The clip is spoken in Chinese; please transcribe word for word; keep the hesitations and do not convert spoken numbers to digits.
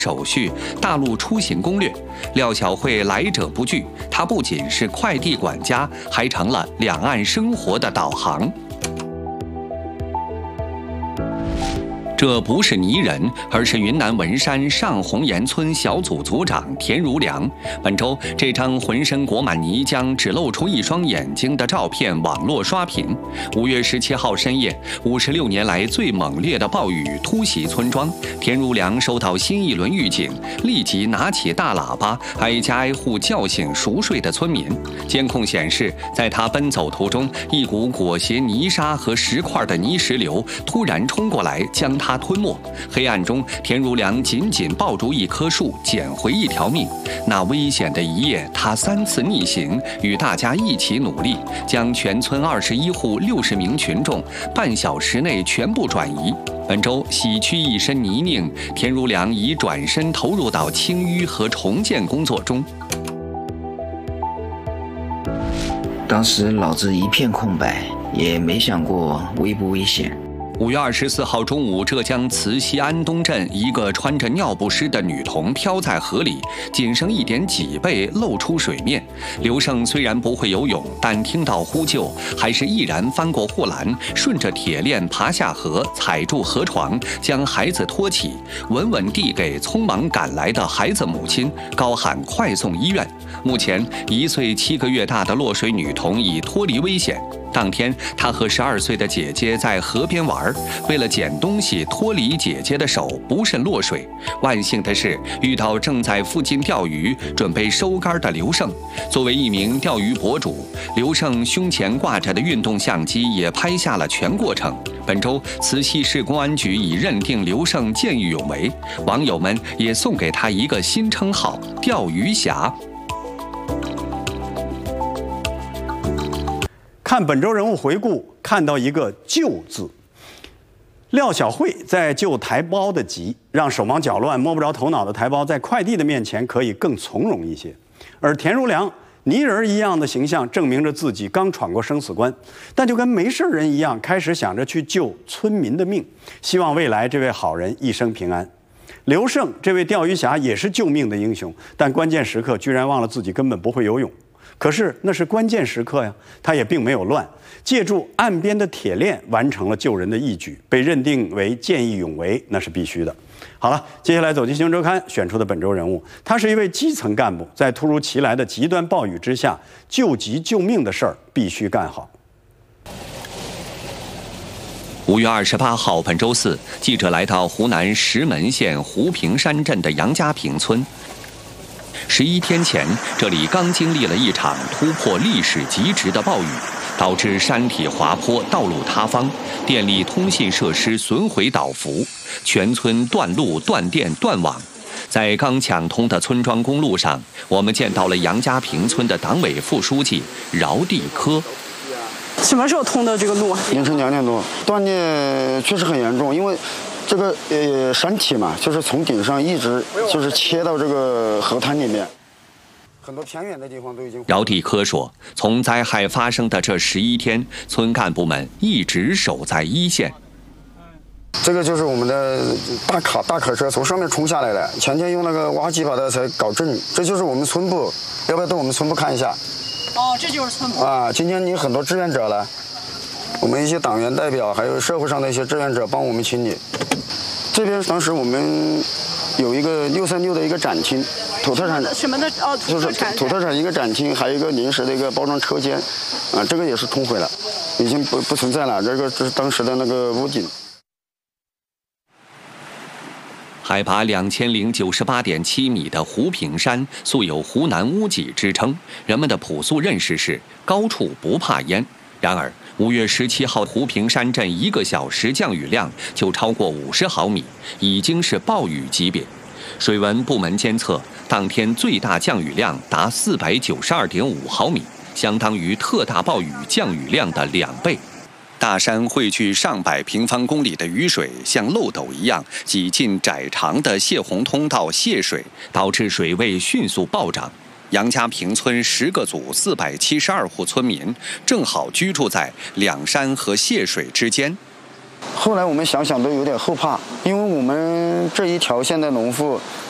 手续，大陆出行攻略。廖晓慧来者不拒，她不仅是快递管家，还成了两岸生活的导航。 这不是泥人，而是云南文山上红岩村小组组长田如良。本周，这张浑身裹满泥浆、只露出一双眼睛的照片网络刷屏。五月十七号深夜，五十六年来最猛烈的暴雨突袭村庄。田如良收到新一轮预警，立即拿起大喇叭，挨家挨户叫醒熟睡的村民。监控显示，在他奔走途中，一股裹挟泥沙和石块的泥石流突然冲过来，将他 他吞没。黑暗中，田如良紧紧抱住一棵树，捡回一条命。那危险的一夜，他三次逆行，与大家一起努力，将全村二十一户六十名群众半小时内全部转移。本周洗去一身泥泞，田如良已转身投入到清淤和重建工作中。 当时脑子一片空白，也没想过危不危险。 五月二十四号中午，浙江慈溪安东镇一个穿着尿不湿的女童漂在河里，仅剩一点脊背露出水面。刘胜虽然不会游泳，但听到呼救，还是毅然翻过护栏，顺着铁链爬下河，踩住河床，将孩子托起，稳稳递给匆忙赶来的孩子母亲，高喊快送医院。目前，一岁七个月大的落水女童已脱离危险。 当天，他和十二岁的姐姐在河边玩，为了捡东西脱离姐姐的手，不慎落水。万幸的是，遇到正在附近钓鱼、准备收竿的刘胜。作为一名钓鱼博主，刘胜胸前挂着的运动相机也拍下了全过程。本周，慈溪市公安局已认定刘胜见义勇为，网友们也送给他一个新称号——钓鱼侠。 看本周人物回顾，看到一个“救”字。廖晓慧在救台胞的急，让手忙脚乱、摸不着头脑的台胞在快递的面前可以更从容一些。而田如良泥人一样的形象，证明着自己刚闯过生死关，但就跟没事人一样，开始想着去救村民的命，希望未来这位好人一生平安。刘胜这位钓鱼侠也是救命的英雄，但关键时刻居然忘了自己根本不会游泳。 可是那是关键时刻呀，他也并没有乱，借助岸边的铁链完成了救人的义举，被认定为见义勇为，那是必须的。好了，接下来走进《新闻周刊》选出的本周人物，他是一位基层干部，在突如其来的极端暴雨之下，救急救命的事儿必须干好。 五月二十八号，本周四，记者来到湖南石门县湖平山镇的杨家坪村。 十一天前，这里刚经历了一场突破历史极值的暴雨，导致山体滑坡、道路塌方，电力通信设施损毁倒伏，全村断路、断电、断网。在刚抢通的村庄公路上，我们见到了杨家坪村的党委副书记饶地科。 什么时候通的这个路？ 凌晨两点多，断电确实很严重，因为这个呃山体嘛，就是从顶上一直就是切到这个河滩里面，很多偏远的地方都已经。 饶地科说，从灾害发生的这十一天，村干部们一直守在一线。 这个就是我们的大卡大卡车从上面冲下来了，前天用那个挖机把它才搞正，这就是我们村部，要不要到我们村部看一下？ 哦，这就是村部啊！今天你很多志愿者来，我们一些党员代表，还有社会上的一些志愿者帮我们清理。这边当时我们有一个六三六的一个展厅，土特产什么的哦，土就是特产土特产一个展厅，还有一个临时的一个包装车间，啊，这个也是通毁了，已经不不存在了。这个这是当时的那个屋顶。 海拔两千零九十八点七米的湖平山，素有“湖南屋脊”之称。人们的朴素认识是高处不怕淹。然而，五月十七号，湖平山镇一个小时降雨量就超过五十毫米，已经是暴雨级别。水文部门监测，当天最大降雨量达四百九十二点五毫米，相当于特大暴雨降雨量的两倍。 大山汇聚上百平方公里的雨水，像漏斗一样挤进窄长的泄洪通道泄水，导致水位迅速暴涨。杨家坪村十个组四百七十二户村民正好居住在两山和泄水之间。 后来我们想想都有点后怕，因为我们这一条线的农户